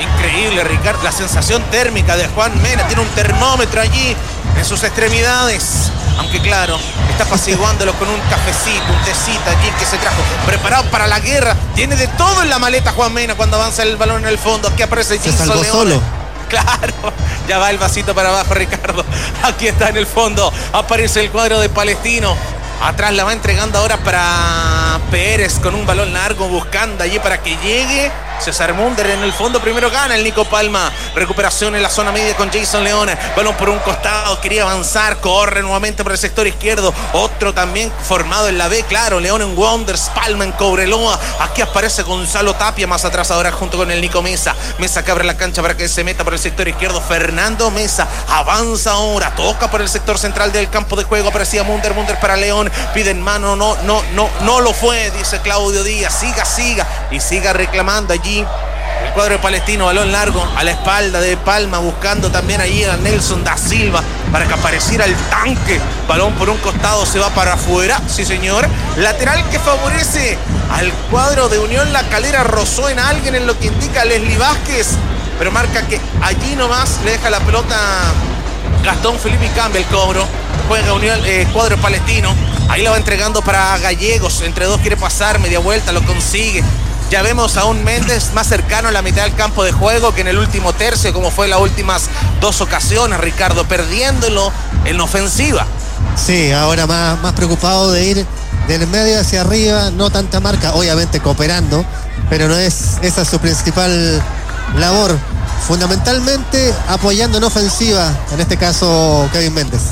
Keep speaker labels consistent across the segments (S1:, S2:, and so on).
S1: Increíble, Ricardo, la sensación térmica de Juan Mena. Tiene un termómetro allí en sus extremidades. Aunque claro, está apaciguándolo con un cafecito, un tecito allí que se trajo. Preparado para la guerra. Tiene de todo en la maleta Juan Mena cuando avanza el balón en el fondo. Aquí aparece
S2: Se salvó
S1: Leone.
S2: solo.
S1: Claro, ya va el vasito para abajo, Ricardo. Aquí está en el fondo. Aparece el cuadro de Palestino. Atrás la va entregando ahora para Pérez con un balón largo, buscando allí para que llegue César Munder. En el fondo primero gana el Nico Palma. Recuperación en la zona media con Jason León. Balón por un costado, quería avanzar, corre nuevamente por el sector izquierdo. Otro también formado en la B, claro, León en Wonders, Palma en Cobreloa. Aquí aparece Gonzalo Tapia más atrás ahora junto con el Nico Mesa. Mesa que abre la cancha para que se meta por el sector izquierdo. Fernando Mesa avanza ahora, toca por el sector central del campo de juego. Aparecía Munder para León. Piden mano, no lo fue, dice Claudio Díaz. Siga y siga reclamando allí el cuadro de Palestino. Balón largo a la espalda de Palma, buscando también allí a Nelson da Silva para que apareciera el tanque. Balón por un costado, se va para afuera, sí señor. Lateral que favorece al cuadro de Unión La Calera. Rozó en alguien en lo que indica Leslie Vázquez, pero marca que allí nomás le deja la pelota Gastón Felipe y cambia el cobro. Juega Unión, cuadro palestino. Ahí la va entregando para Gallegos. Entre dos quiere pasar, media vuelta, lo consigue. Ya vemos a un Méndez más cercano a la mitad del campo de juego que en el último tercio, como fue las últimas dos ocasiones, Ricardo, perdiéndolo en ofensiva.
S2: Sí, ahora más preocupado de ir del medio hacia arriba, no tanta marca, obviamente cooperando, pero no es esa su principal labor. Fundamentalmente apoyando en ofensiva, en este caso Kevin Méndez.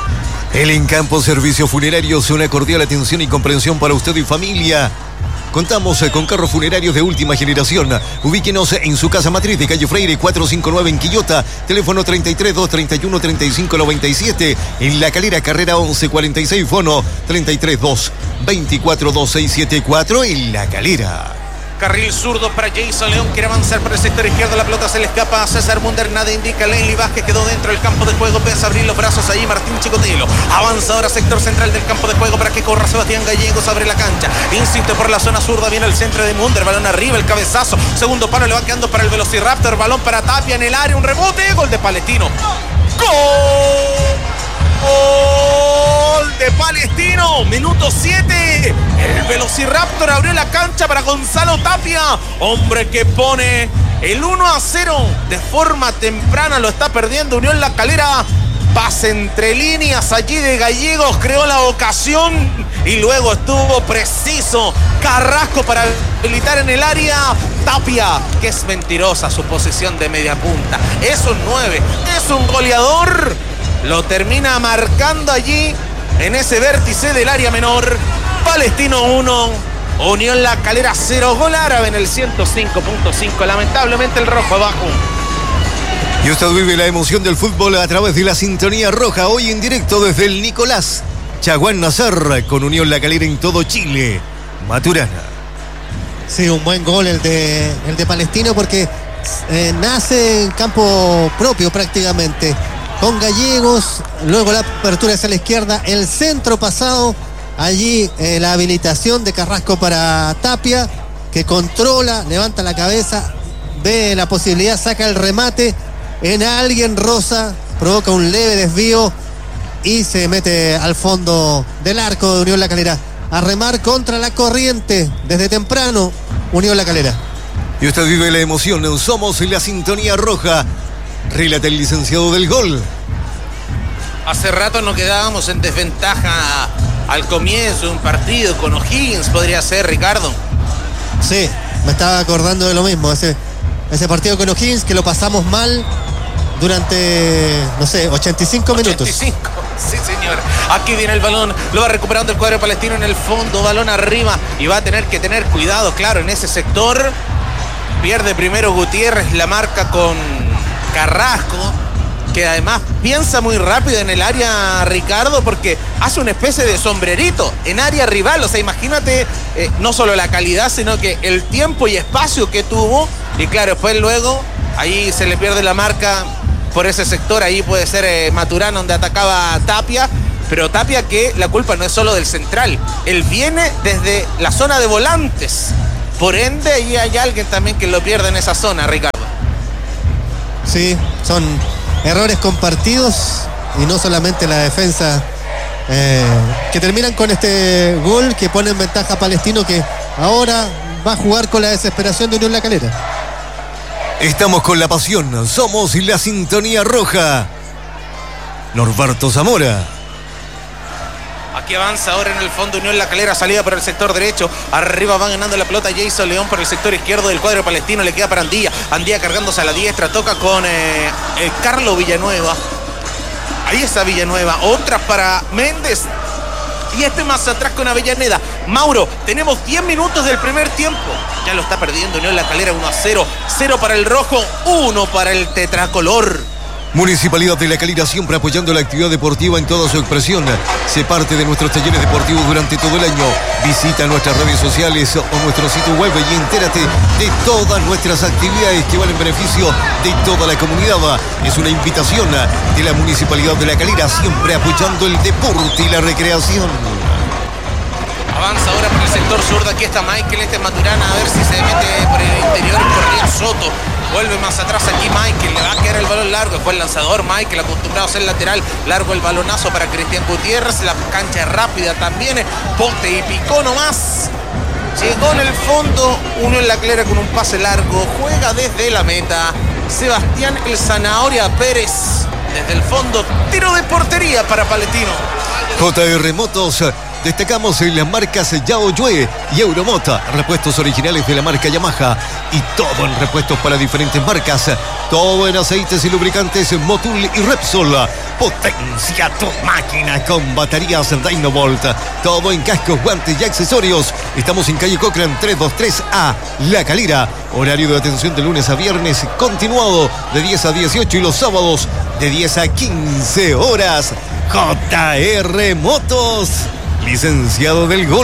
S3: El Encampo Servicios Funerarios, una cordial atención y comprensión para usted y familia. Contamos con carros funerarios de última generación. Ubíquenos en su casa matriz de calle Freire 459 en Quillota. Teléfono 33 231 35 97. En La Calera, carrera 1146. Fono 33 2 24 2674 en La Calera.
S1: Carril zurdo para Jason León, quiere avanzar por el sector izquierdo, la pelota se le escapa a César Munder, nada indica. Leslie Vázquez quedó dentro del campo de juego, empieza a abrir los brazos ahí Martín Chicotelo, avanza ahora sector central del campo de juego para que corra Sebastián Gallegos, abre la cancha, insiste por la zona zurda, viene el centro de Munder, balón arriba, el cabezazo, segundo palo le va quedando para el Velociraptor, balón para Tapia en el área, un rebote, gol de Palestino. ¡Gol de Palestino! Minuto 7. El Velociraptor abrió la cancha para Gonzalo Tapia. Hombre que pone el 1-0 de forma temprana. Lo está perdiendo Unión La Calera. Pase entre líneas allí de Gallegos. Creó la ocasión. Y luego estuvo preciso Carrasco para habilitar en el área. Tapia, que es mentirosa su posición de media punta. Es un 9. Es un goleador. Lo termina marcando allí en ese vértice del área menor. Palestino 1, Unión La Calera 0. Gol árabe en el 105.5. Lamentablemente el rojo abajo.
S3: Y usted vive la emoción del fútbol a través de la sintonía roja. Hoy en directo desde el Nicolás Chaguán Nazar con Unión La Calera en todo Chile. Maturana.
S2: Sí, un buen gol el de Palestino porque nace en campo propio prácticamente. Con Gallegos, luego la apertura hacia la izquierda, el centro pasado, allí la habilitación de Carrasco para Tapia, que controla, levanta la cabeza, ve la posibilidad, saca el remate en alguien, rosa, provoca un leve desvío y se mete al fondo del arco de Unión La Calera. A remar contra la corriente desde temprano, Unión La Calera.
S3: Y usted vive la emoción, somos la sintonía roja. Relata el licenciado del gol.
S1: Hace rato nos quedábamos en desventaja al comienzo de un partido con O'Higgins, podría ser, Ricardo.
S2: Sí, me estaba acordando de lo mismo, ese partido con O'Higgins que lo pasamos mal durante, 85 minutos.
S1: 85, sí señor. Aquí viene el balón, lo va recuperando el cuadro palestino en el fondo, balón arriba y va a tener que tener cuidado, claro, en ese sector. Pierde primero Gutiérrez, la marca con Carrasco, que además piensa muy rápido en el área, Ricardo, porque hace una especie de sombrerito en área rival. O sea, imagínate no solo la calidad, sino que el tiempo y espacio que tuvo. Y claro, después luego ahí se le pierde la marca por ese sector. Ahí puede ser Maturana, donde atacaba Tapia. Pero Tapia, que la culpa no es solo del central, él viene desde la zona de volantes. Por ende, ahí hay alguien también que lo pierde en esa zona, Ricardo.
S2: Sí, son errores compartidos y no solamente la defensa que terminan con este gol que pone en ventaja a Palestino, que ahora va a jugar con la desesperación de Unión La Calera.
S3: Estamos con la pasión, somos la sintonía roja. Norberto Zamora.
S1: Aquí avanza ahora en el fondo Unión La Calera, salida por el sector derecho. Arriba va ganando la pelota Jason León por el sector izquierdo del cuadro palestino. Le queda para Andía. Andía cargándose a la diestra. Toca con Carlos Villanueva. Ahí está Villanueva. Otra para Méndez. Y más atrás con Avellaneda. Mauro, tenemos 10 minutos del primer tiempo. Ya lo está perdiendo Unión La Calera 1-0. 0 para el rojo, 1 para el tetracolor.
S3: Municipalidad de La Calera, siempre apoyando la actividad deportiva en toda su expresión. Sé parte de nuestros talleres deportivos durante todo el año. Visita nuestras redes sociales o nuestro sitio web y entérate de todas nuestras actividades que van en beneficio de toda la comunidad. Es una invitación de la Municipalidad de La Calera, siempre apoyando el deporte y la recreación.
S1: Avanza ahora por el sector sur. Aquí está Michael, este es Maturana, a ver si se mete por el interior. Corría Soto. Vuelve más atrás aquí Michael, le va a quedar el balón largo. Fue el lanzador Michael, acostumbrado a ser lateral. Largo el balonazo para Cristian Gutiérrez. La cancha rápida también. Poste y picó nomás. Llegó en el fondo. Unión La Calera con un pase largo. Juega desde la meta Sebastián el Zanahoria Pérez. Desde el fondo, tiro de portería para Palestino.
S3: JR Motos. Destacamos en las marcas Yaoyue y Euromota, repuestos originales de la marca Yamaha y todo en repuestos para diferentes marcas, todo en aceites y lubricantes Motul y Repsol. Potencia tu máquina con baterías Dynovolt, todo en cascos, guantes y accesorios. Estamos en calle Cochrane 323A, La Calera. Horario de atención de lunes a viernes continuado de 10 a 18 y los sábados de 10 a 15 horas. JR Motos, licenciado del gol.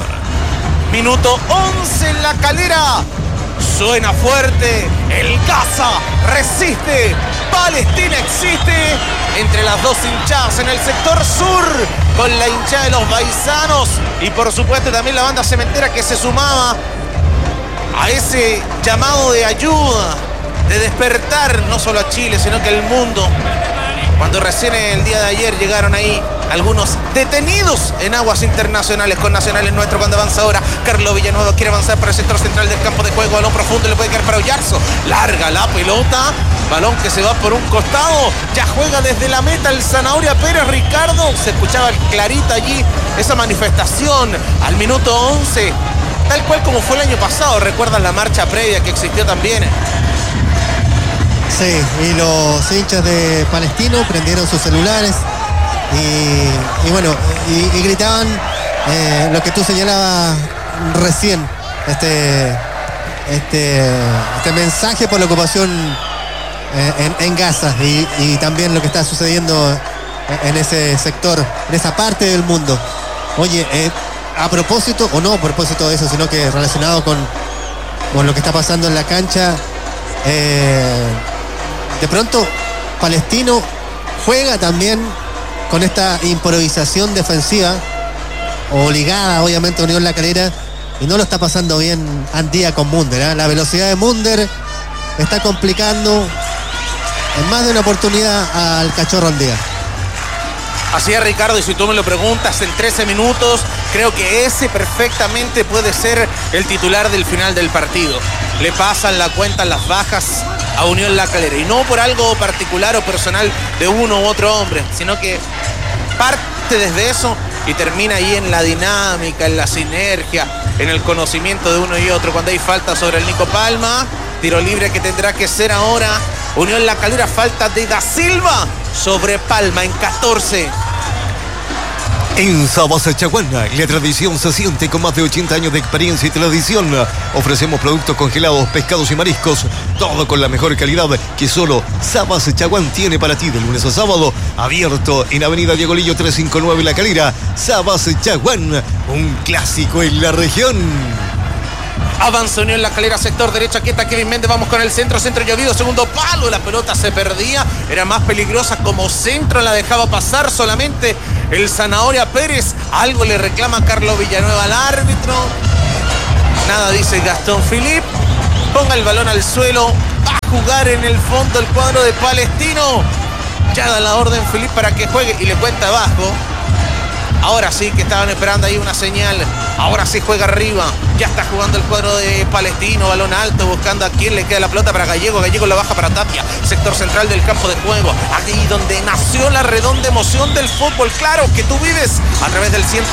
S1: Minuto 11 en La Calera. Suena fuerte. El Gaza resiste. Palestina existe. Entre las dos hinchadas en el sector sur. Con la hinchada de los paisanos. Y por supuesto también la banda cementera que se sumaba a ese llamado de ayuda. De despertar no solo a Chile, sino que al mundo. Cuando recién el día de ayer llegaron ahí algunos detenidos en aguas internacionales con nacionales nuestros. Cuando avanza ahora Carlos Villanueva, quiere avanzar por el sector central del campo de juego. Balón profundo, le puede caer para Ollarzo. Larga la pelota. Balón que se va por un costado. Ya juega desde la meta el Zanahoria Pérez. Ricardo, se escuchaba clarita allí esa manifestación al minuto 11. Tal cual como fue el año pasado. ¿Recuerdan la marcha previa que existió también?
S2: Sí, y los hinchas de Palestino prendieron sus celulares y bueno, y gritaban lo que tú señalabas recién, este mensaje por la ocupación en Gaza y también lo que está sucediendo en ese sector, en esa parte del mundo. Oye, a propósito, o no a propósito de eso, sino que relacionado con lo que está pasando en la cancha, de pronto Palestino juega también con esta improvisación defensiva obligada obviamente a Unión La Calera, y no lo está pasando bien Andía con Munder, ¿eh? La velocidad de Munder está complicando en más de una oportunidad al Cachorro Andía.
S1: Así es, Ricardo, y si tú me lo preguntas, en 13 minutos creo que ese perfectamente puede ser el titular del final del partido. Le pasan la cuenta las bajas a Unión La Calera, y no por algo particular o personal de uno u otro hombre, sino que parte desde eso y termina ahí en la dinámica, en la sinergia, en el conocimiento de uno y otro. Cuando hay falta sobre el Nico Palma, tiro libre que tendrá que ser ahora Unión La Calera, falta de Da Silva sobre Palma en 14.
S3: En Sabas Chaguana, la tradición se siente con más de 80 años de experiencia y tradición. Ofrecemos productos congelados, pescados y mariscos, todo con la mejor calidad que solo Sabas Chaguán tiene para ti. De lunes a sábado, abierto en Avenida Diego Lillo 359 La Calera. Sabas Chaguán, un clásico en la región.
S1: Avanza Unión La Calera, sector derecho. Aquí está Kevin Méndez. Vamos con el centro llovido. Segundo palo. La pelota se perdía. Era más peligrosa como centro. La dejaba pasar solamente el Zanahoria Pérez. Algo le reclama Carlos Villanueva al árbitro. Nada dice Gastón Philippe. Ponga el balón al suelo. Va a jugar en el fondo el cuadro de Palestino. Ya da la orden Felipe para que juegue y le cuenta abajo. Ahora sí que estaban esperando ahí una señal. Ahora sí juega arriba. Ya está jugando el cuadro de Palestino. Balón alto buscando a quién le queda la pelota para Gallego. Gallego la baja para Tapia. Sector central del campo de juego. Aquí donde nació la redonda emoción del fútbol. Claro que tú vives a través del 105.5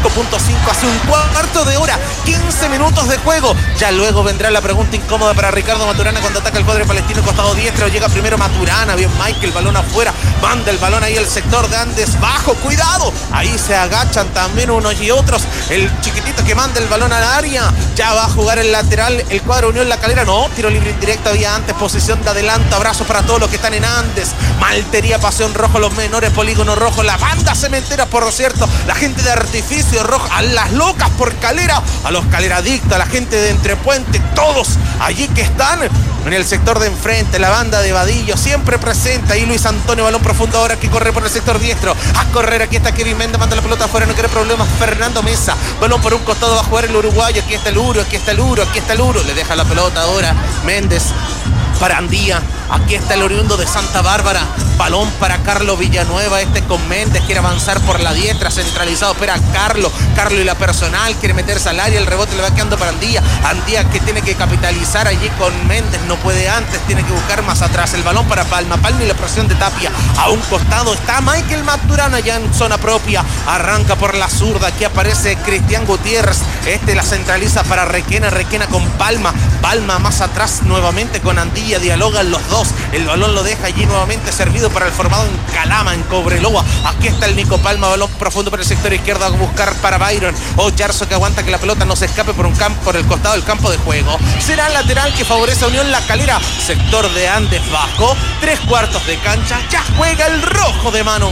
S1: hace un cuarto de hora. 15 minutos de juego. Ya luego vendrá la pregunta incómoda para Ricardo Maturana cuando ataca el cuadro de Palestino. Costado diestro. Llega primero Maturana. Bien Michael. Balón afuera. Manda el balón ahí el sector de Andes. Bajo. Cuidado. Ahí se agachan también unos y otros. El chiquitito que manda el balón al área. Ya va a jugar el lateral. El cuadro Unión La Calera. No, tiro libre indirecto. Había antes posición de adelanto. Abrazos para todos los que están en Andes. Maltería, Pasión Rojo, los menores, Polígono Rojo. La banda cementera, por cierto. La gente de Artificio Rojo. A las locas por Calera. A los Caleradictos. A la gente de Entrepuente. Todos allí que están en el sector de enfrente. La banda de Vadillo siempre presente. Ahí Luis Antonio. Balón profundo ahora que corre por el sector diestro. A correr. Aquí está Kevin Méndez. Manda la pelota afuera. No quiere problemas. Fernando Mesa. Balón por un costado. Va a jugar el uruguayo. Aquí está el Uro. Aquí está el Uro. Aquí está el Uro. Le deja la pelota ahora Méndez para Andía. Aquí está el oriundo de Santa Bárbara. Balón para Carlos Villanueva. Con Méndez. Quiere avanzar por la diestra. Centralizado. Espera Carlos. Carlos y la personal. Quiere meterse al área. El rebote le va quedando para Andía. Andía que tiene que capitalizar allí con Méndez. No puede antes. Tiene que buscar más atrás. El balón para Palma. Palma y la presión de Tapia. A un costado está Michael Maturana ya en zona propia. Arranca por la zurda. Aquí aparece Cristian Gutiérrez. La centraliza para Requena. Requena con Palma. Palma más atrás nuevamente con Andía. Dialogan los dos. El balón lo deja allí nuevamente servido para el formado en Calama, en Cobreloa. Aquí está el Nico Palma. Balón profundo por el sector izquierdo a buscar para Byron. Yarzo que aguanta que la pelota no se escape por el costado del campo de juego. Será el lateral que favorece a Unión La Calera. Sector de Andes bajo. 3/4 de cancha. Ya juega el rojo de manos.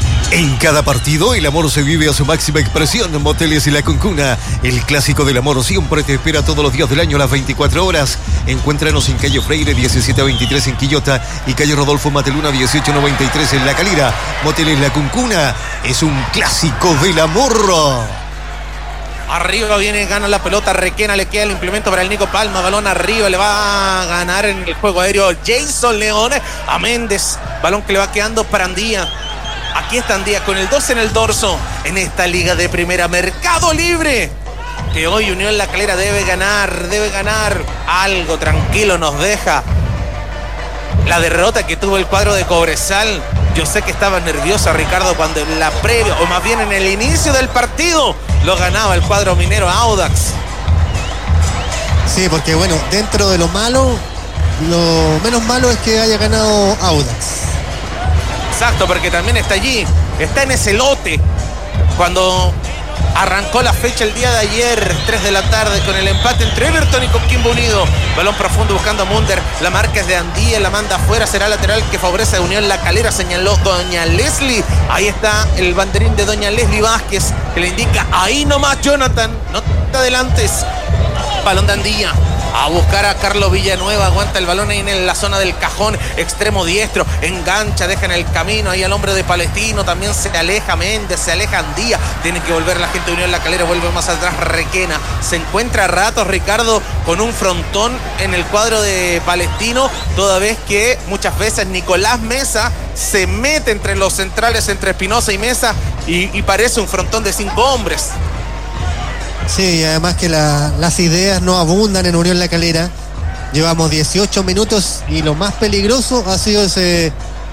S3: En cada partido el amor se vive a su máxima expresión. Moteles y La Cuncuna, el clásico del amor, siempre te espera todos los días del año a las 24 horas. Encuéntranos en calle Freire 1723 en Quillota y calle Rodolfo Mateluna 1893 en La Calera. Moteles La Cuncuna es un clásico del amor.
S1: Arriba viene, gana la pelota, Requena, le queda el implemento para el Nico Palma, balón arriba, le va a ganar en el juego aéreo Jason León a Méndez, balón que le va quedando para Andía. Aquí está Andía con el 2 en el dorso en esta liga de primera. Mercado Libre, que hoy Unión La Calera debe ganar. Algo tranquilo nos deja la derrota que tuvo el cuadro de Cobresal. Yo sé que estaba nervioso Ricardo cuando en la previa, o más bien en el inicio del partido, lo ganaba el cuadro minero Audax.
S2: Sí, porque bueno, dentro de lo malo, lo menos malo es que haya ganado Audax.
S1: Exacto, porque también está allí, está en ese lote. Cuando arrancó la fecha el día de ayer, 3 de la tarde, con el empate entre Everton y Coquimbo Unido. Balón profundo buscando a Munder. La marca es de Andía, la manda afuera. Será lateral que favorece a Unión La Calera, señaló doña Leslie. Ahí está el banderín de doña Leslie Vázquez, que le indica, ahí nomás Jonathan, no te adelantes. Balón de Andía. A buscar a Carlos Villanueva, aguanta el balón ahí en la zona del cajón, extremo diestro, engancha, deja en el camino ahí al hombre de Palestino, también se aleja Méndez, se aleja Andía, tiene que volver la gente de Unión La Calera, vuelve más atrás Requena, se encuentra a ratos Ricardo con un frontón en el cuadro de Palestino, toda vez que muchas veces Nicolás Mesa se mete entre los centrales, entre Espinosa y Mesa, y parece un frontón de 5 hombres.
S2: Sí, y además que las ideas no abundan en Unión La Calera. Llevamos 18 minutos y lo más peligroso ha sido ese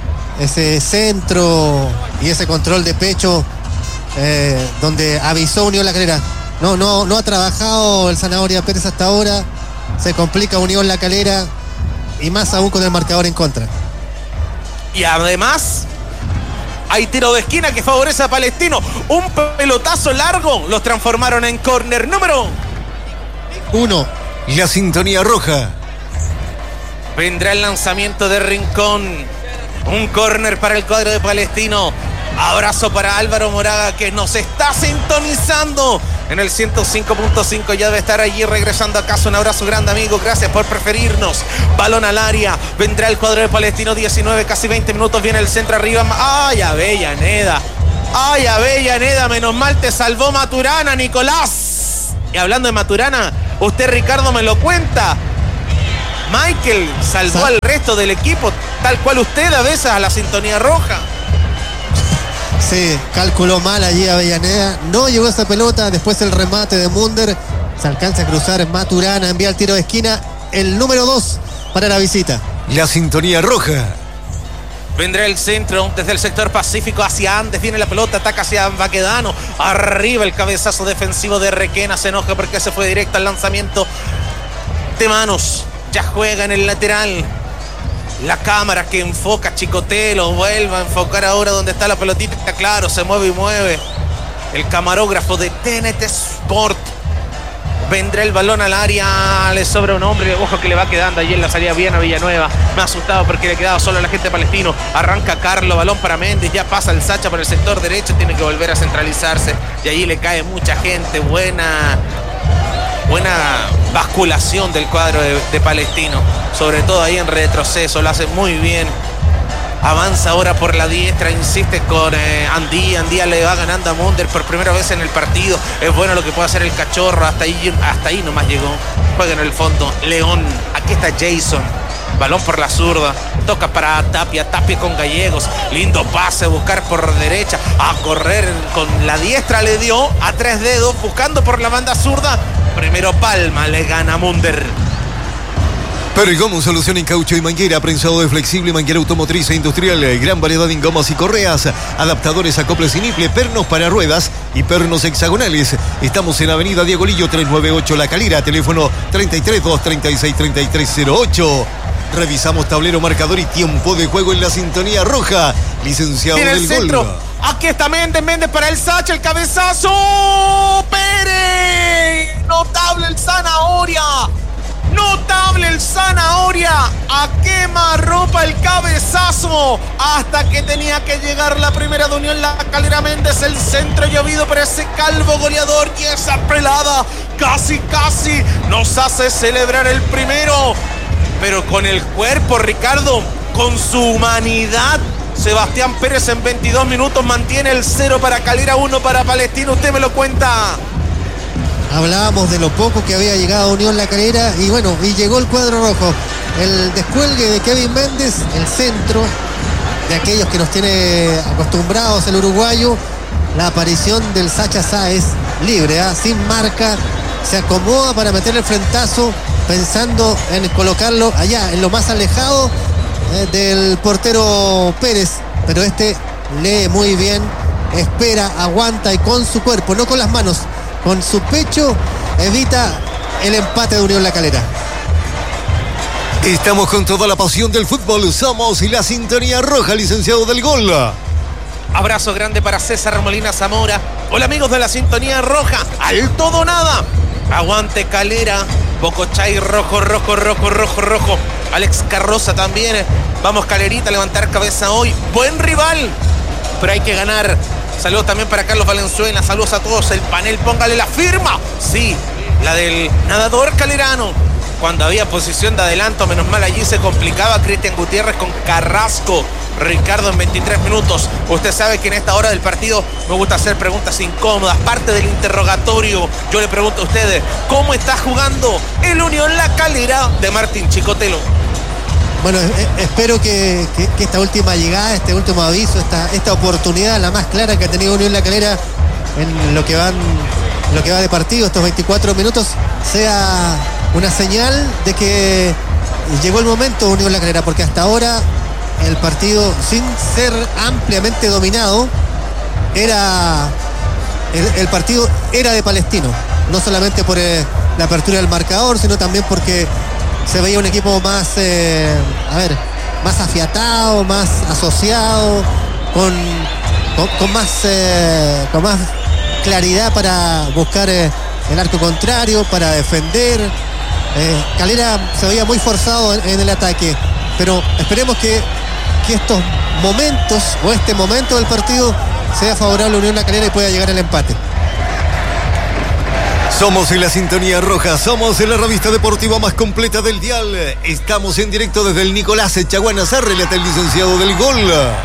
S2: centro y ese control de pecho donde avisó Unión La Calera. No ha trabajado el Zanahoria Pérez hasta ahora. Se complica Unión La Calera y más aún con el marcador en contra.
S1: Y además hay tiro de esquina que favorece a Palestino. Un pelotazo largo. Los transformaron en córner número
S2: 1.
S3: La sintonía roja.
S1: Vendrá el lanzamiento de Rincón. Un córner para el cuadro de Palestino. Abrazo para Álvaro Moraga, que nos está sintonizando en el 105.5. Ya debe estar allí regresando a casa. Un abrazo grande, amigo. Gracias por preferirnos. Balón al área. Vendrá el cuadro de Palestino. 19, casi 20 minutos. Viene el centro arriba. ¡Ay, Avellaneda! ¡Ay, Avellaneda! Menos mal te salvó Maturana, Nicolás. Y hablando de Maturana, usted, Ricardo, me lo cuenta. Michael salvó al resto del equipo, tal cual usted a veces a la sintonía roja.
S2: Sí, calculó mal allí Avellaneda. No llegó esa pelota. Después el remate de Munder. Se alcanza a cruzar Maturana. Envía el tiro de esquina. El número 2 para la visita.
S3: La sintonía roja.
S1: Vendrá el centro desde el sector Pacífico hacia Andes. Viene la pelota, ataca hacia Baquedano. Arriba el cabezazo defensivo de Requena. Se enoja porque se fue directo al lanzamiento de manos. Ya juega en el lateral. La cámara que enfoca Chicotelo. Vuelve a enfocar ahora donde está la pelotita. Está claro, se mueve y mueve. El camarógrafo de TNT Sport. Vendrá el balón al área. Le sobra un hombre. Ojo que le va quedando allí en la salida bien a Villanueva. Me ha asustado porque le quedaba solo a la gente Palestino. Arranca Carlos, balón para Méndez. Ya pasa el Sacha por el sector derecho. Tiene que volver a centralizarse. Y allí le cae mucha gente. Buena basculación del cuadro de Palestino. Sobre todo ahí en retroceso. Lo hace muy bien. Avanza ahora por la diestra, insiste con Andía. Andía le va ganando a Munder por primera vez en el partido. Es bueno lo que puede hacer el Cachorro. Hasta ahí nomás llegó. Juega en el fondo León. Aquí está Jason. Balón por la zurda. Toca para Tapia. Tapia con Gallegos. Lindo pase. Buscar por derecha. A correr con la diestra. Le dio a 3 dedos. Buscando por la banda zurda. Primero Palma. Le gana a Munder.
S3: Pergamo, solución en caucho y manguera, prensado de flexible, manguera automotriz e industrial, gran variedad en gomas y correas, adaptadores, acoples simple, pernos para ruedas y pernos hexagonales. Estamos en Avenida Diego Lillo 398 La Calera, teléfono 33-236-3308. Revisamos tablero, marcador y tiempo de juego en la sintonía roja. Licenciado
S1: en el
S3: del
S1: centro.
S3: gol.
S1: Aquí está Méndez para el Sacha, el cabezazo. Pérez. Notable el Zanahoria. Notable el Zanahoria, a quemarropa el cabezazo, hasta que tenía que llegar la primera de Unión La Calera. Méndez, el centro llovido por ese calvo goleador, y esa pelada casi nos hace celebrar el primero, pero con el cuerpo, Ricardo, con su humanidad. Sebastián Pérez en 22 minutos mantiene el 0 para Calera, 1 para Palestino. Usted me lo cuenta.
S2: Hablábamos de lo poco que había llegado a Unión La Calera y bueno, y llegó el cuadro rojo. El descuelgue de Kevin Méndez, el centro de aquellos que nos tiene acostumbrados el uruguayo. La aparición del Sacha Sáez libre, sin marca, se acomoda para meter el frentazo pensando en colocarlo allá, en lo más alejado del portero Pérez, pero este lee muy bien, espera, aguanta y con su cuerpo, no con las manos, con su pecho evita el empate de Unión La Calera.
S3: Estamos con toda la pasión del fútbol. Somos la sintonía roja, licenciado del gol.
S1: Abrazo grande para César Molina Zamora. Hola amigos de la sintonía roja. Al todo nada. Aguante Calera. Bocochay rojo. Alex Carroza también. Vamos Calerita a levantar cabeza hoy. Buen rival, pero hay que ganar. Saludos también para Carlos Valenzuela. Saludos a todos. El panel, póngale la firma. Sí, la del nadador calerano. Cuando había posición de adelanto, menos mal allí se complicaba Cristian Gutiérrez con Carrasco. Ricardo en 23 minutos. Usted sabe que en esta hora del partido me gusta hacer preguntas incómodas. Parte del interrogatorio. Yo le pregunto a ustedes, ¿cómo está jugando el Unión La Calera de Martín Chicotelo?
S2: Bueno, espero que esta última llegada, este último aviso, esta oportunidad, la más clara que ha tenido Unión La Calera en lo que va de partido, estos 24 minutos, sea una señal de que llegó el momento Unión La Calera, porque hasta ahora el partido, sin ser ampliamente dominado, el partido era de Palestino, no solamente por la apertura del marcador, sino también porque se veía un equipo más más afiatado, más asociado, con más claridad para buscar el arco contrario, para defender. Calera se veía muy forzado en el ataque, pero esperemos que estos momentos o este momento del partido sea favorable a Unión La Calera y pueda llegar al empate.
S3: Somos en la sintonía roja, somos en la revista deportiva más completa del dial. Estamos en directo desde el Nicolás Chaguanazar, relata el licenciado del gol.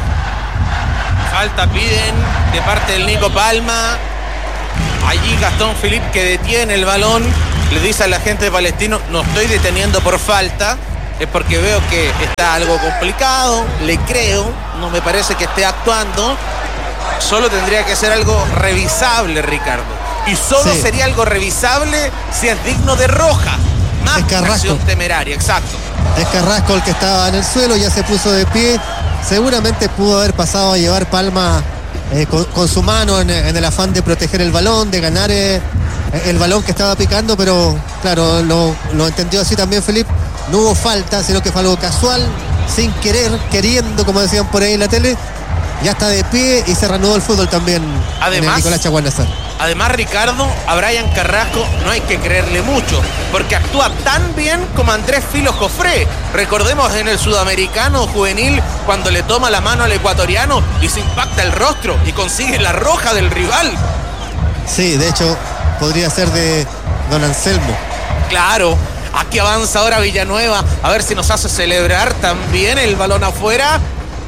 S1: Falta piden de parte del Nico Palma. Allí Gastón Philippe, que detiene el balón, le dice a la gente de Palestino: no estoy deteniendo por falta. es porque veo que está algo complicado, le creo, no me parece que esté actuando. Solo tendría que ser algo revisable, Ricardo. Y solo sería algo revisable si es digno de roja. Más que acción temeraria, exacto.
S2: Es Carrasco el que estaba en el suelo, ya se puso de pie. Seguramente pudo haber pasado a llevar palma con su mano en el afán de proteger el balón, de ganar el balón que estaba picando, pero claro, lo entendió así también Felipe. No hubo falta, sino que fue algo casual, sin querer, queriendo, como decían por ahí en la tele. Ya está de pie y se reanudó el fútbol también.
S1: Además,
S2: en el Nicolás Chaguán Nazar.
S1: Además, Ricardo, a Brian Carrasco no hay que creerle mucho, porque actúa tan bien como Andrés Filo Jofré. Recordemos en el Sudamericano Juvenil, cuando le toma la mano al ecuatoriano y se impacta el rostro y consigue la roja del rival.
S2: Sí, de hecho, podría ser de Don Anselmo.
S1: Claro. Aquí avanza ahora Villanueva, a ver si nos hace celebrar también el balón afuera.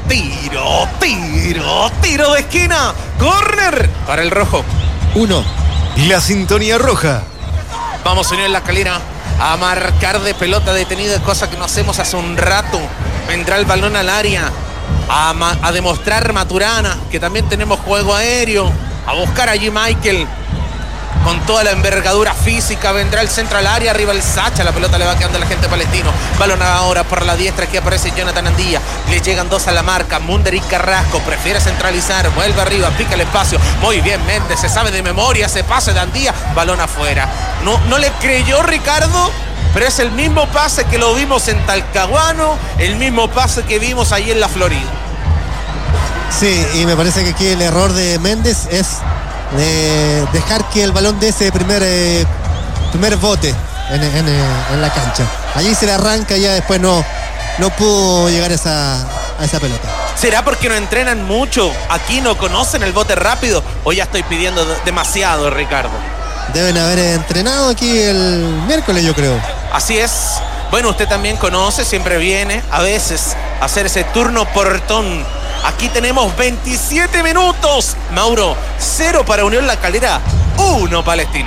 S1: Tiro de esquina, córner para el rojo.
S3: 1. La sintonía roja.
S1: Vamos, señor La Calera, a marcar de pelota detenida, cosa que no hacemos hace un rato. Vendrá el balón al área, a demostrar Maturana que también tenemos juego aéreo, a buscar allí Michael. Con toda la envergadura física, vendrá el centro al área, arriba el Sacha, la pelota le va quedando a la gente palestino. Balón ahora por la diestra, aquí aparece Jonathan Andía, le llegan dos a la marca, Munder y Carrasco, prefiere centralizar, vuelve arriba, pica el espacio, muy bien Méndez, se sabe de memoria, se pase de Andía, balón afuera. No le creyó Ricardo, pero es el mismo pase que lo vimos en Talcahuano, el mismo pase que vimos ahí en la Florida.
S2: Sí, y me parece que aquí el error de Méndez es de dejar que el balón dé ese primer bote en la cancha. Allí se le arranca y ya después no pudo llegar a esa pelota.
S1: ¿Será porque no entrenan mucho? ¿Aquí no conocen el bote rápido? ¿O ya estoy pidiendo demasiado, Ricardo?
S2: Deben haber entrenado aquí el miércoles, yo creo.
S1: Así es. Bueno, usted también conoce, siempre viene a veces a hacer ese turno portón. Aquí tenemos 27 minutos. Mauro, 0 para Unión La Calera, 1 Palestino.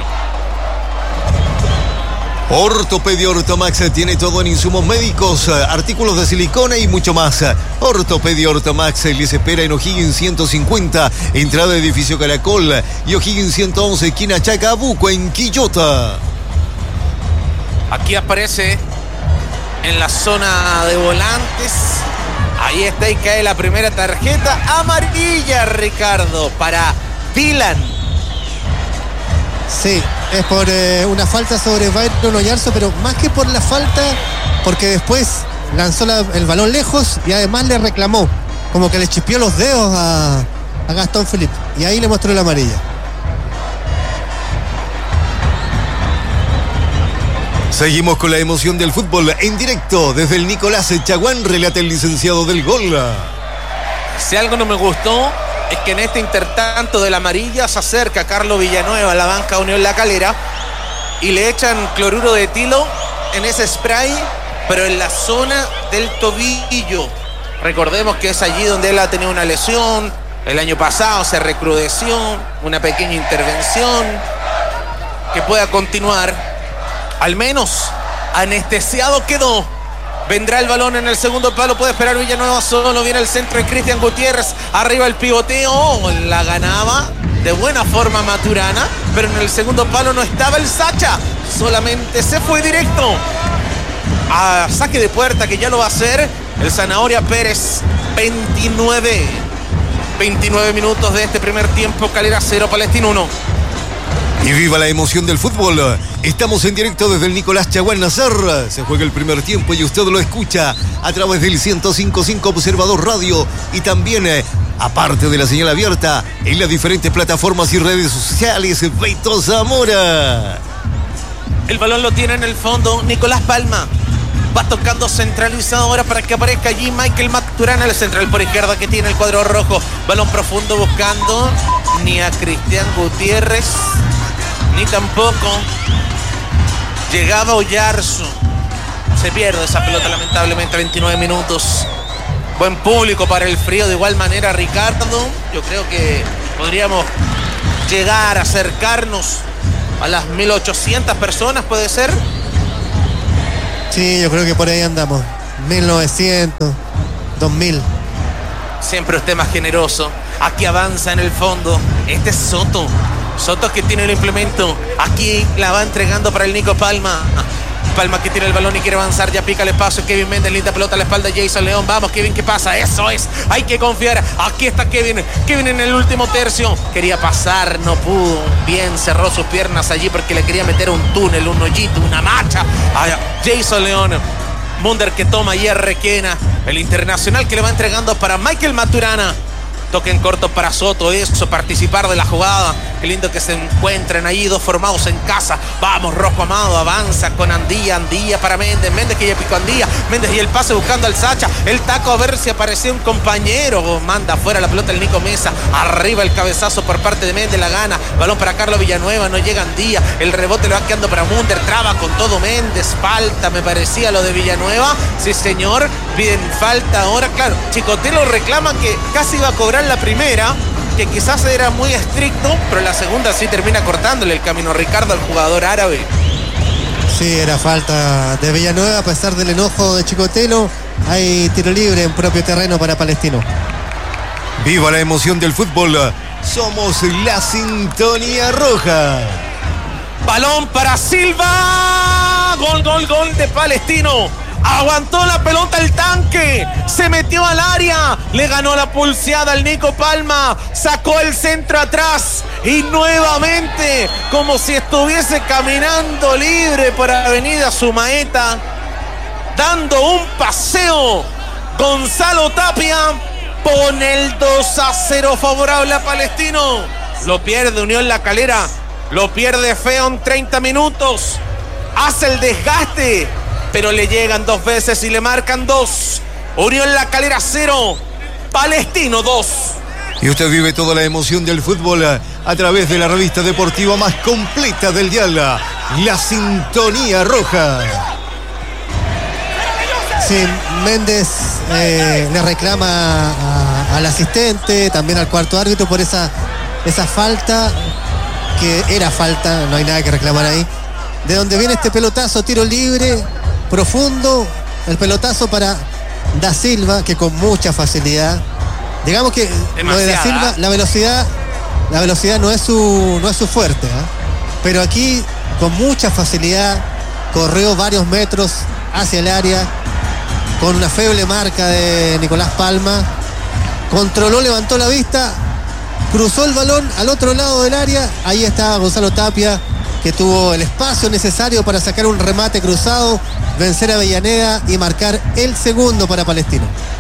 S3: Ortopedia Ortomax tiene todo en insumos médicos, artículos de silicona y mucho más. Ortopedia Ortomax les espera en O'Higgins 150, entrada de edificio Caracol, y O'Higgins 111, esquina Chacabuco, en Quillota.
S1: Aquí aparece en la zona de volantes. Ahí está y cae la primera tarjeta amarilla, Ricardo, para Dylan.
S2: Sí, es por una falta sobre Byron Oyarzo, pero más que por la falta, porque después lanzó el balón lejos y además le reclamó, como que le chipió los dedos a Gastón Felipe, y ahí le mostró la amarilla.
S3: Seguimos con la emoción del fútbol en directo desde el Nicolás Chaguán, relata el licenciado del gol.
S1: Si algo no me gustó es que en este intertanto de la amarilla se acerca Carlos Villanueva a la banca Unión La Calera y le echan cloruro de etilo en ese spray, pero en la zona del tobillo. Recordemos que es allí donde él ha tenido una lesión. El año pasado se recrudeció, una pequeña intervención que pueda continuar. Al menos anestesiado quedó. Vendrá el balón en el segundo palo, puede esperar Villanueva solo, viene el centro de Cristian Gutiérrez, arriba el pivoteo, la ganaba de buena forma Maturana, pero en el segundo palo no estaba el Sacha, solamente se fue directo a saque de puerta, que ya lo va a hacer el Zanahoria Pérez. 29 minutos de este primer tiempo, Calera 0, Palestino 1.
S3: Y viva la emoción del fútbol. Estamos en directo desde el Nicolás Chaguán Nazar. Se juega el primer tiempo y usted lo escucha a través del 105.5 Observador Radio y también, aparte de la señal abierta, en las diferentes plataformas y redes sociales. Beto Zamora.
S1: El balón lo tiene en el fondo Nicolás Palma. Va tocando centralizado ahora para que aparezca allí Michael Maturana, el central por izquierda que tiene el cuadro rojo. Balón profundo buscando ni a Cristian Gutiérrez, ni tampoco llegaba Oyarzo. Se pierde esa pelota lamentablemente. 29 minutos. Buen público para el frío. De igual manera, Ricardo, yo creo que podríamos llegar a acercarnos a las 1.800 personas, ¿puede ser?
S2: Sí, yo creo que por ahí andamos. 1900, 2000.
S1: Siempre usted más generoso. Aquí avanza en el fondo. Este es Soto. Soto que tiene el implemento. Aquí la va entregando para el Nico Palma. Palma que tira el balón y quiere avanzar. Ya pica el espacio. Kevin Méndez, linda pelota a la espalda de Jason León. Vamos, Kevin, ¿qué pasa? Eso es. Hay que confiar. Aquí está Kevin. Kevin en el último tercio. Quería pasar, no pudo. Bien, cerró sus piernas allí porque le quería meter un túnel, un hoyito, una macha. Jason León. Munder que toma y Requena. El internacional que le va entregando para Michael Maturana. Toque en corto para Soto, eso, participar de la jugada. Qué lindo que se encuentren ahí dos formados en casa. Vamos, Rojo Amado, avanza con Andía, Andía para Méndez, Méndez que ya picó Andía, Méndez y el pase buscando al Sacha, el taco a ver si aparecía un compañero. Manda afuera la pelota el Nico Mesa, arriba el cabezazo por parte de Méndez, la gana, balón para Carlos Villanueva, no llega Andía, el rebote le va quedando para Munder, traba con todo Méndez, falta me parecía lo de Villanueva, sí señor, piden falta ahora, claro, Chicotelo reclama que casi iba a cobrar la primera, que quizás era muy estricto, pero la segunda sí termina cortándole el camino Ricardo al jugador árabe.
S2: Sí, era falta de Villanueva a pesar del enojo de Chicotelo. Hay tiro libre en propio terreno para Palestino.
S3: Viva la emoción del fútbol. Somos la Sintonía Roja.
S1: Balón para Silva. Gol, gol, gol de Palestino. Aguantó la pelota el tanque, se metió al área, le ganó la pulseada al Nico Palma, sacó el centro atrás y nuevamente, como si estuviese caminando libre por Avenida Sumaeta, dando un paseo, Gonzalo Tapia pone el 2-0 favorable a Palestino. Lo pierde Unión La Calera, lo pierde feo en 30 minutos, hace el desgaste, pero le llegan dos veces y le marcan dos. Unión La Calera 0, Palestino 2.
S3: Y usted vive toda la emoción del fútbol a través de la revista deportiva más completa del dial, la Sintonía Roja.
S2: Sí, Méndez le reclama al asistente, también al cuarto árbitro por esa falta, que era falta, no hay nada que reclamar ahí. De donde viene este pelotazo, tiro libre, profundo, el pelotazo para Da Silva, que con mucha facilidad, digamos que lo de Da Silva, la velocidad no es su fuerte, pero aquí con mucha facilidad corrió varios metros hacia el área, con una feble marca de Nicolás Palma, controló, levantó la vista, cruzó el balón al otro lado del área, ahí estaba Gonzalo Tapia, que tuvo el espacio necesario para sacar un remate cruzado, vencer a Avellaneda y marcar el segundo para Palestino.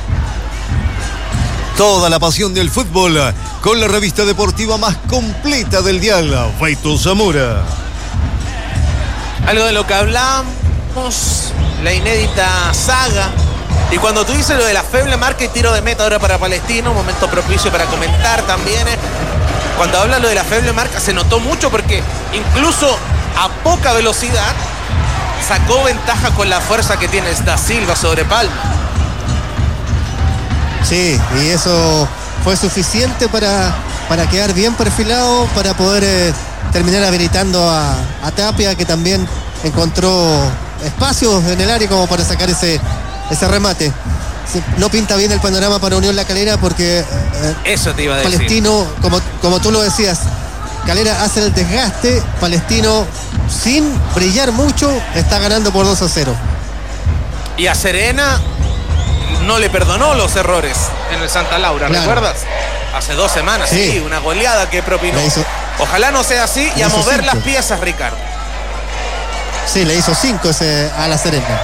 S3: Toda la pasión del fútbol con la revista deportiva más completa del dial, Beto Zamora.
S1: Algo de lo que hablamos, la inédita saga. Y cuando tú dices lo de la feble marca y tiro de meta ahora para Palestino, momento propicio para comentar también. Cuando habla lo de la feble marca se notó mucho porque incluso a poca velocidad sacó ventaja con la fuerza que tiene Da Silva sobre Palma.
S2: Sí, y eso fue suficiente para quedar bien perfilado, para poder terminar habilitando a Tapia, que también encontró espacios en el área como para sacar ese remate. No pinta bien el panorama para Unión La Calera porque
S1: eso te iba a decir.
S2: Palestino, como tú lo decías, Calera hace el desgaste, Palestino sin brillar mucho está ganando por 2-0.
S1: Y a Serena no le perdonó los errores en el Santa Laura, claro. ¿Recuerdas? Hace 2 semanas, sí, una goleada que propinó. Ojalá no sea así y a mover 5. Las piezas, Ricardo.
S2: Sí, le hizo 5 a la Serena.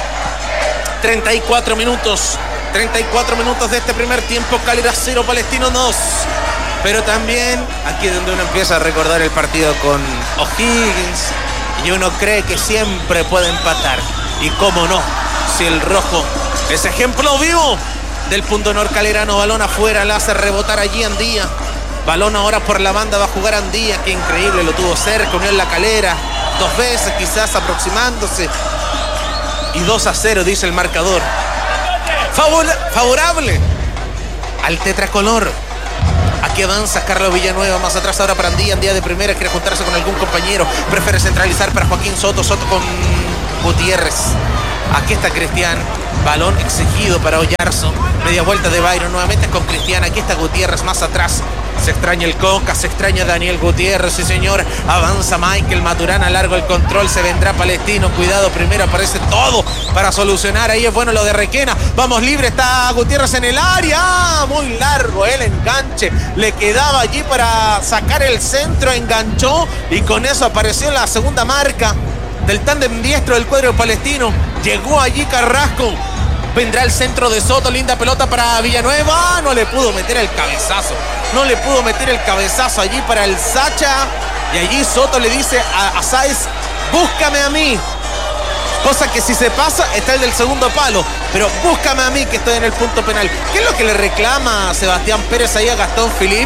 S1: 34 minutos de este primer tiempo, Calera 0, Palestino 2. Pero también aquí es donde uno empieza a recordar el partido con O'Higgins y uno cree que siempre puede empatar. Y cómo no, si el rojo es ejemplo vivo del punto honor calerano. Balón afuera, la hace rebotar allí Andía. Balón ahora por la banda, va a jugar Andía, que increíble, lo tuvo cerca, Unión La Calera 2 veces quizás aproximándose. Y 2-0 dice el marcador. Favorable al tetracolor. Aquí avanza Carlos Villanueva, más atrás ahora para Andía. Andía de primera, quiere juntarse con algún compañero. Prefiere centralizar para Joaquín Soto. Soto con Gutiérrez. Aquí está Cristian. Balón exigido para Oyarzo. Media vuelta de Byron. Nuevamente con Cristian. Aquí está Gutiérrez más atrás. Se extraña el Coca, se extraña Daniel Gutiérrez, sí señor. Avanza Michael Maturana, largo el control, se vendrá Palestino. Cuidado, primero aparece todo para solucionar. Ahí es bueno lo de Requena. Vamos libre, está Gutiérrez en el área. Muy largo el enganche. Le quedaba allí para sacar el centro, enganchó y con eso apareció la segunda marca del tándem diestro del cuadro palestino. Llegó allí Carrasco. Vendrá el centro de Soto, linda pelota para Villanueva. No le pudo meter el cabezazo. No le pudo meter el cabezazo allí para el Sacha. Y allí Soto le dice a Sáez, búscame a mí. Cosa que si se pasa está el del segundo palo. Pero búscame a mí que estoy en el punto penal. ¿Qué es lo que le reclama Sebastián Pérez ahí a Gastón Philippe?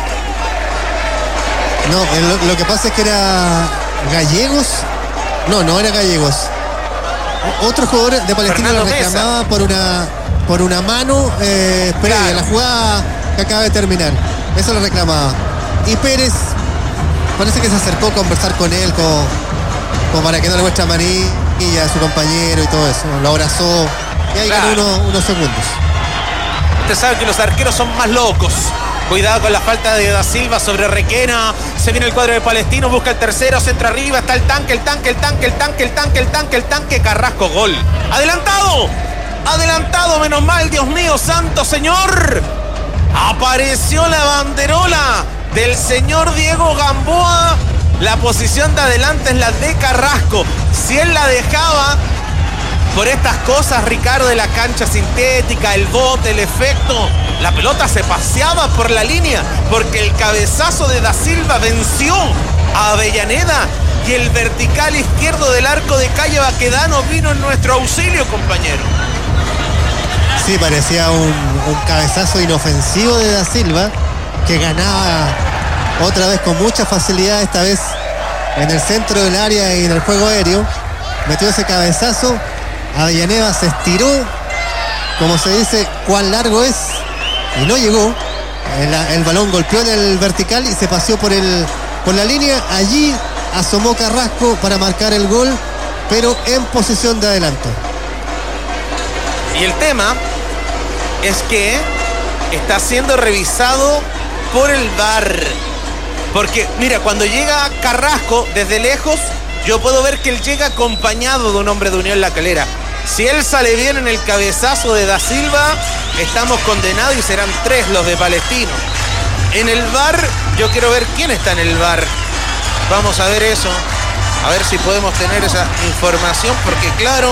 S2: No, lo que pasa es que era Gallegos. No era Gallegos. Otro jugador de Palestino lo reclamaba por una mano previa, claro, la jugada que acaba de terminar. Eso lo reclamaba. Y Pérez parece que se acercó a conversar con él, como para que no le muestre manilla a su compañero y todo eso. Lo abrazó y ahí claro, ganó unos segundos.
S1: Usted sabe que los arqueros son más locos. Cuidado con la falta de Da Silva sobre Requena. Se viene el cuadro de Palestino, busca el tercero, centro arriba, está el tanque. Carrasco, gol. Adelantado, menos mal, Dios mío, santo señor. Apareció la banderola del señor Diego Gamboa. La posición de adelante es la de Carrasco. Si él la dejaba por estas cosas, Ricardo, de la cancha sintética, el bote, el efecto, la pelota se paseaba por la línea porque el cabezazo de Da Silva venció a Avellaneda y el vertical izquierdo del arco de Calle Baquedano vino en nuestro auxilio, compañero.
S2: Sí, parecía un cabezazo inofensivo de Da Silva que ganaba otra vez con mucha facilidad, esta vez en el centro del área y en el juego aéreo. Metió ese cabezazo. Avellaneda se estiró, como se dice, cuán largo es, y no llegó. El balón golpeó en el vertical y se paseó por la línea. Allí asomó Carrasco para marcar el gol, pero en posición de adelanto.
S1: Y el tema es que está siendo revisado por el VAR. Porque, mira, cuando llega Carrasco desde lejos, yo puedo ver que él llega acompañado de un hombre de Unión La Calera. Si él sale bien en el cabezazo de Da Silva, estamos condenados y serán 3 los de Palestino. En el VAR, yo quiero ver quién está en el VAR. Vamos a ver eso. A ver si podemos tener esa información, porque claro,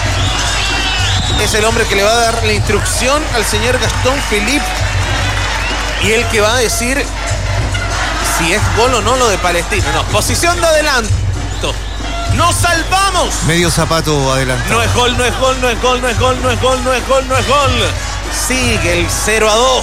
S1: es el hombre que le va a dar la instrucción al señor Gastón Philippe y el que va a decir si es gol o no lo de Palestino. No, posición de adelanto. ¡Nos salvamos!
S3: Medio zapato adelantado.
S1: No es gol. Sigue el 0-2.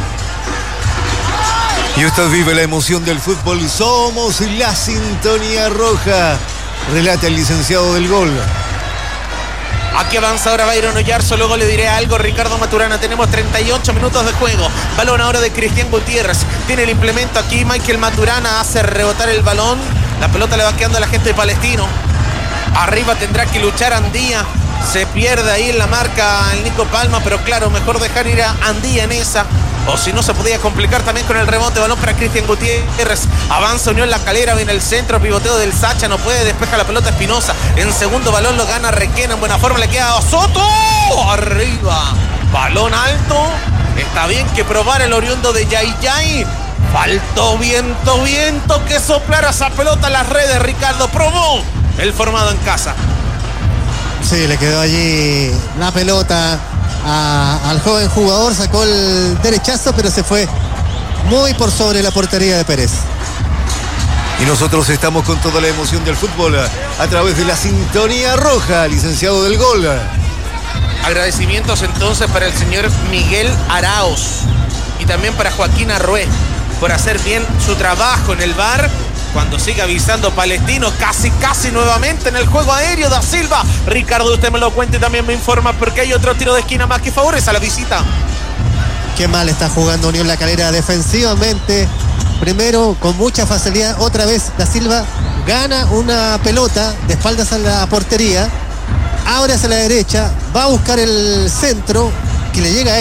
S3: Y usted vive la emoción del fútbol. Somos la sintonía roja. Relata el licenciado del gol.
S1: Aquí avanza ahora Byron Oyarzo, luego le diré algo Ricardo Maturana. Tenemos 38 minutos de juego. Balón ahora de Cristian Gutiérrez. Tiene el implemento aquí. Michael Maturana hace rebotar el balón. La pelota le va quedando a la gente de Palestino. Arriba tendrá que luchar Andía. Se pierde ahí en la marca el Nico Palma, pero claro, mejor dejar ir a Andía en esa. O si no, se podía complicar también con el rebote. Balón para Cristian Gutiérrez. Avanza Unión La Calera, viene el centro, pivoteo del Sacha, no puede, despeja la pelota Espinosa. En segundo balón lo gana Requena, en buena forma le queda a Soto. Arriba, balón alto. Está bien que probar el oriundo de Yayay. Faltó viento que soplara esa pelota a las redes, Ricardo. Probó el formado en casa.
S2: Sí, le quedó allí la pelota al joven jugador, sacó el derechazo, pero se fue muy por sobre la portería de Pérez.
S3: Y nosotros estamos con toda la emoción del fútbol a través de la sintonía roja, licenciado del gol.
S1: Agradecimientos entonces para el señor Miguel Arauz y también para Joaquín Arrué por hacer bien su trabajo en el VAR. Cuando sigue avisando Palestino, casi nuevamente en el juego aéreo, Da Silva. Ricardo, usted me lo cuenta y también me informa porque hay otro tiro de esquina más que favorece a la visita.
S2: Qué mal está jugando Unión La Calera defensivamente. Primero, con mucha facilidad, otra vez Da Silva gana una pelota de espaldas a la portería. abre hacia la derecha, va a buscar el centro que le llega a